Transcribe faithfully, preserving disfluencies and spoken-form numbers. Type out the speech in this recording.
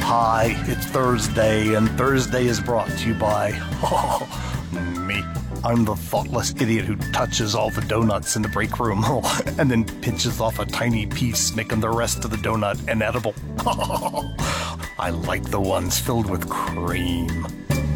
Hi, it's Thursday, and Thursday is brought to you by me. I'm the thoughtless idiot who touches all the donuts in the break room and then pinches off a tiny piece, making the rest of the donut inedible. I like the ones filled with cream.